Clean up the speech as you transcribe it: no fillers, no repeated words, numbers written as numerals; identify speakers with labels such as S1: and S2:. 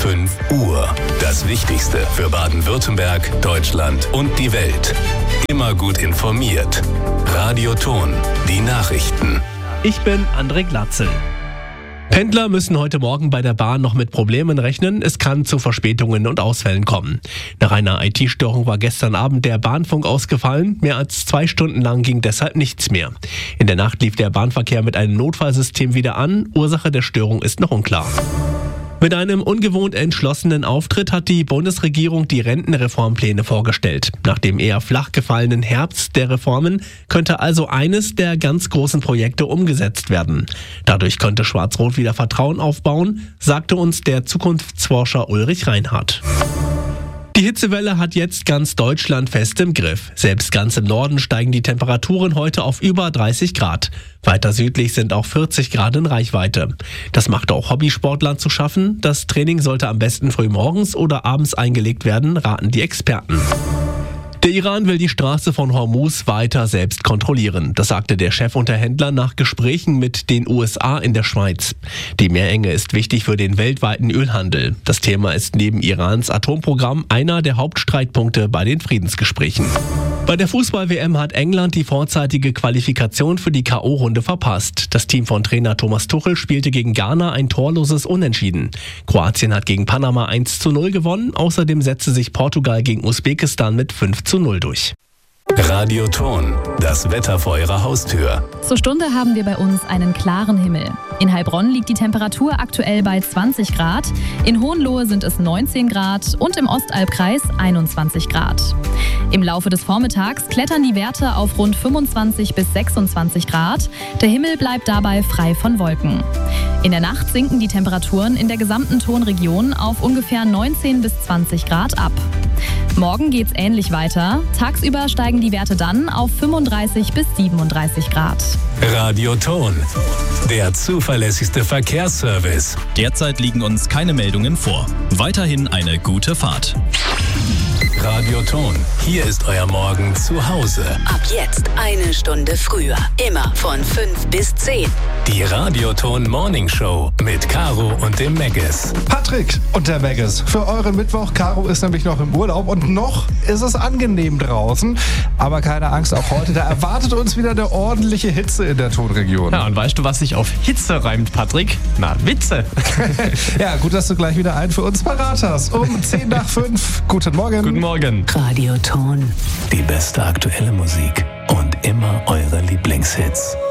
S1: 5 Uhr. Das Wichtigste für Baden-Württemberg, Deutschland und die Welt. Immer gut informiert. Radio Ton, die Nachrichten.
S2: Ich bin André Glatzel. Pendler müssen heute Morgen bei der Bahn noch mit Problemen rechnen. Es kann zu Verspätungen und Ausfällen kommen. Nach einer IT-Störung war gestern Abend der Bahnfunk ausgefallen. Mehr als 2 Stunden lang ging deshalb nichts mehr. In der Nacht lief der Bahnverkehr mit einem Notfallsystem wieder an. Ursache der Störung ist noch unklar. Mit einem ungewohnt entschlossenen Auftritt hat die Bundesregierung die Rentenreformpläne vorgestellt. Nach dem eher flach gefallenen Herbst der Reformen könnte also eines der ganz großen Projekte umgesetzt werden. Dadurch könnte Schwarz-Rot wieder Vertrauen aufbauen, sagte uns der Zukunftsforscher Ulrich Reinhardt. Die Hitzewelle hat jetzt ganz Deutschland fest im Griff. Selbst ganz im Norden steigen die Temperaturen heute auf über 30 Grad. Weiter südlich sind auch 40 Grad in Reichweite. Das macht auch Hobbysportlern zu schaffen. Das Training sollte am besten früh morgens oder abends eingelegt werden, raten die Experten. Der Iran will die Straße von Hormuz weiter selbst kontrollieren. Das sagte der Chefunterhändler nach Gesprächen mit den USA in der Schweiz. Die Meerenge ist wichtig für den weltweiten Ölhandel. Das Thema ist neben Irans Atomprogramm einer der Hauptstreitpunkte bei den Friedensgesprächen. Bei der Fußball-WM hat England die vorzeitige Qualifikation für die K.O.-Runde verpasst. Das Team von Trainer Thomas Tuchel spielte gegen Ghana ein torloses Unentschieden. Kroatien hat gegen Panama 1:0 gewonnen. Außerdem setzte sich Portugal gegen Usbekistan mit 5:0 durch.
S1: Radio Ton, das Wetter vor Ihrer Haustür.
S3: Zur Stunde haben wir bei uns einen klaren Himmel. In Heilbronn liegt die Temperatur aktuell bei 20 Grad, in Hohenlohe sind es 19 Grad und im Ostalbkreis 21 Grad. Im Laufe des Vormittags klettern die Werte auf rund 25 bis 26 Grad. Der Himmel bleibt dabei frei von Wolken. In der Nacht sinken die Temperaturen in der gesamten Tonregion auf ungefähr 19 bis 20 Grad ab. Morgen geht's ähnlich weiter. Tagsüber steigen die Werte dann auf 35 bis 37 Grad.
S1: Radio Ton, der zuverlässigste Verkehrsservice.
S4: Derzeit liegen uns keine Meldungen vor. Weiterhin eine gute Fahrt.
S1: Radio Ton, hier ist euer Morgen zu Hause.
S5: Ab jetzt 1 Stunde früher. Immer von 5 bis 10.
S1: Die Radio Ton Morning Show mit Caro und dem Megges.
S6: Patrick und der Megges. Für euren Mittwoch. Caro ist nämlich noch im Urlaub und noch ist es angenehm draußen. Aber keine Angst, auch heute, da erwartet uns wieder eine ordentliche Hitze in der Tonregion.
S2: Ja, und weißt du, was sich auf Hitze reimt, Patrick? Na, Witze.
S6: Ja, gut, dass du gleich wieder einen für uns parat hast. Um 10 nach 5. Guten Morgen.
S2: Guten Morgen.
S5: Radio Ton.
S1: Die beste aktuelle Musik und immer eure Lieblingshits.